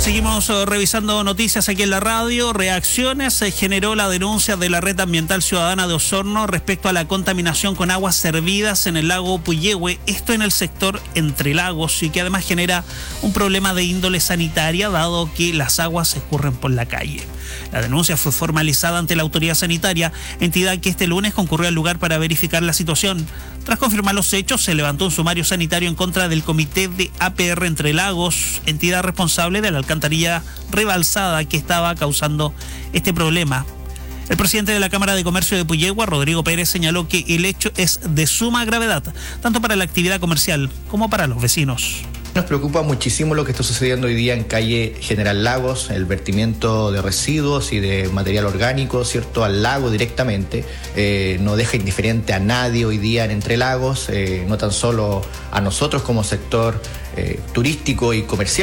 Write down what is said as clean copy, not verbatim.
Seguimos revisando noticias aquí en la radio. Reacciones. Se generó la denuncia de la Red Ambiental Ciudadana de Osorno respecto a la contaminación con aguas servidas en el lago Puyehue. Esto en el sector Entre Lagos, y que además genera un problema de índole sanitaria, dado que las aguas se escurren por la calle. La denuncia fue formalizada ante la autoridad sanitaria, entidad que este lunes concurrió al lugar para verificar la situación. Tras confirmar los hechos, se levantó un sumario sanitario en contra del comité de APR Entre Lagos, entidad responsable de la alcantarilla rebalsada que estaba causando este problema. El presidente de la Cámara de Comercio de Puyehue, Rodrigo Pérez, señaló que el hecho es de suma gravedad, tanto para la actividad comercial como para los vecinos. Nos preocupa muchísimo lo que está sucediendo hoy día en calle General Lagos, el vertimiento de residuos y de material orgánico, ¿cierto?, al lago directamente. No deja indiferente a nadie hoy día en Entre Lagos, no tan solo a nosotros como sector turístico y comercial.